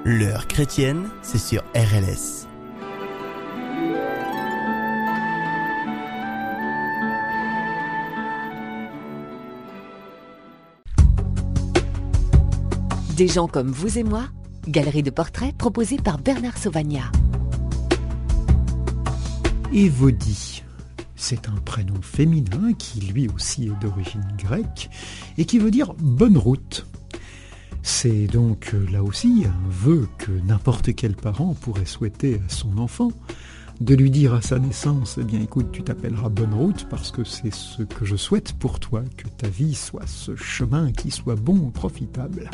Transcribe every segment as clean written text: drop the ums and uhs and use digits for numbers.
L'heure chrétienne, c'est sur RLS. Des gens comme vous et moi, galerie de portraits proposée par Bernard Sauvagnat. Évodie, c'est un prénom féminin qui lui aussi est d'origine grecque et qui veut dire bonne route. C'est donc là aussi un vœu que n'importe quel parent pourrait souhaiter à son enfant, de lui dire à sa naissance, eh bien écoute, tu t'appelleras bonne route parce que c'est ce que je souhaite pour toi, que ta vie soit ce chemin qui soit bon, profitable.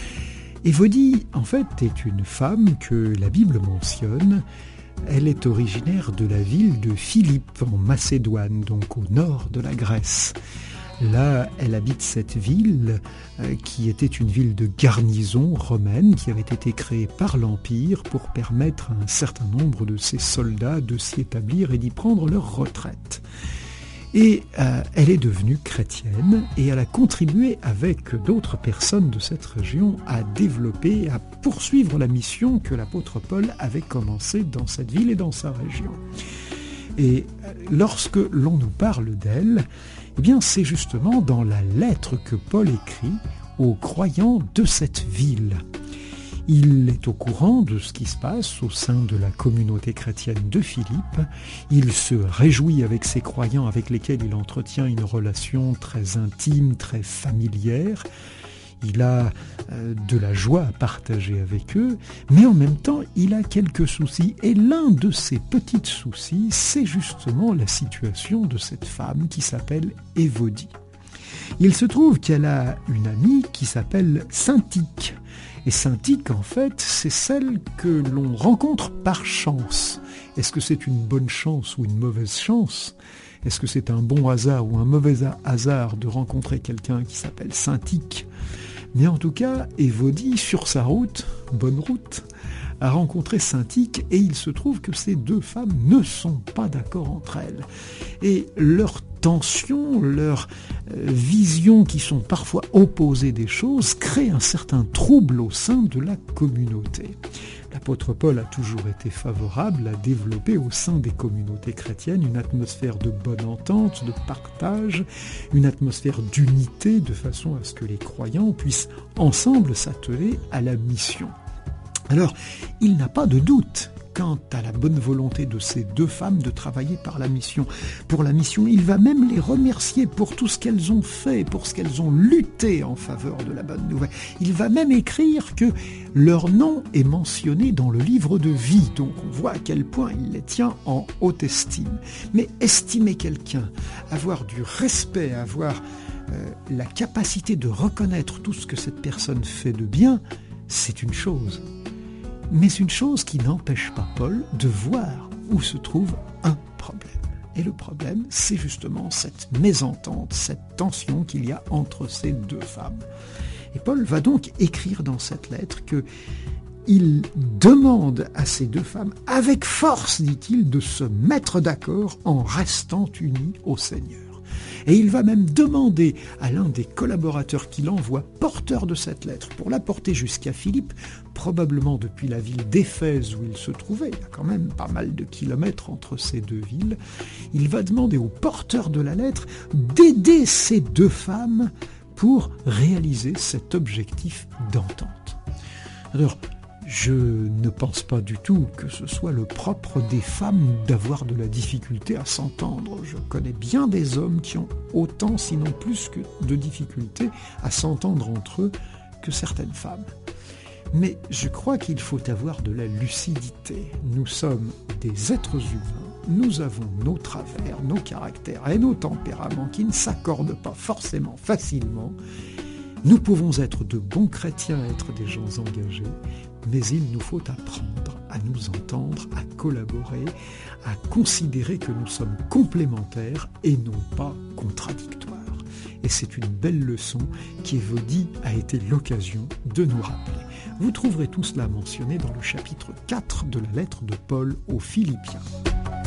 Évodie, en fait, est une femme que la Bible mentionne. Elle est originaire de la ville de Philippe, en Macédoine, donc au nord de la Grèce. Là, elle habite cette ville qui était une ville de garnison romaine qui avait été créée par l'Empire pour permettre à un certain nombre de ses soldats de s'y établir et d'y prendre leur retraite. Et elle est devenue chrétienne et elle a contribué avec d'autres personnes de cette région à développer, à poursuivre la mission que l'apôtre Paul avait commencée dans cette ville et dans sa région. Et lorsque l'on nous parle d'elle, eh bien c'est justement dans la lettre que Paul écrit aux croyants de cette ville. Il est au courant de ce qui se passe au sein de la communauté chrétienne de Philippe. Il se réjouit avec ses croyants avec lesquels il entretient une relation très intime, très familière. Il a de la joie à partager avec eux, mais en même temps, il a quelques soucis. Et l'un de ces petits soucis, c'est justement la situation de cette femme qui s'appelle Évodie. Il se trouve qu'elle a une amie qui s'appelle Syntyche. Et Syntyche, en fait, c'est celle que l'on rencontre par chance. Est-ce que c'est une bonne chance ou une mauvaise chance ? Est-ce que c'est un bon hasard ou un mauvais hasard de rencontrer quelqu'un qui s'appelle Syntyche ? Mais en tout cas, Évodie, sur sa route, bonne route, a rencontré Syntyche et il se trouve que ces deux femmes ne sont pas d'accord entre elles. Et leur tension, leurs visions qui sont parfois opposées des choses créent un certain trouble au sein de la communauté. L'apôtre Paul a toujours été favorable à développer au sein des communautés chrétiennes une atmosphère de bonne entente, de partage, une atmosphère d'unité, de façon à ce que les croyants puissent ensemble s'atteler à la mission. Alors, il n'a pas de doute quant à la bonne volonté de ces deux femmes de travailler pour la mission. Il va même les remercier pour tout ce qu'elles ont fait, pour ce qu'elles ont lutté en faveur de la bonne nouvelle. Il va même écrire que leur nom est mentionné dans le livre de vie. Donc on voit à quel point il les tient en haute estime. Mais estimer quelqu'un, avoir du respect, avoir la capacité de reconnaître tout ce que cette personne fait de bien, c'est une chose. Mais une chose qui n'empêche pas Paul de voir où se trouve un problème. Et le problème, c'est justement cette mésentente, cette tension qu'il y a entre ces deux femmes. Et Paul va donc écrire dans cette lettre qu'il demande à ces deux femmes, avec force, dit-il, de se mettre d'accord en restant unis au Seigneur. Et il va même demander à l'un des collaborateurs qu'il envoie, porteur de cette lettre, pour la porter jusqu'à Philippe, probablement depuis la ville d'Éphèse où il se trouvait, il y a quand même pas mal de kilomètres entre ces deux villes, il va demander au porteur de la lettre d'aider ces deux femmes pour réaliser cet objectif d'entente. Alors, je ne pense pas du tout que ce soit le propre des femmes d'avoir de la difficulté à s'entendre. Je connais bien des hommes qui ont autant, sinon plus que de difficultés à s'entendre entre eux que certaines femmes. Mais je crois qu'il faut avoir de la lucidité. Nous sommes des êtres humains, nous avons nos travers, nos caractères et nos tempéraments qui ne s'accordent pas forcément facilement. Nous pouvons être de bons chrétiens, être des gens engagés, mais il nous faut apprendre à nous entendre, à collaborer, à considérer que nous sommes complémentaires et non pas contradictoires. Et c'est une belle leçon qu'Évodie a été l'occasion de nous rappeler. Vous trouverez tout cela mentionné dans le chapitre 4 de la lettre de Paul aux Philippiens.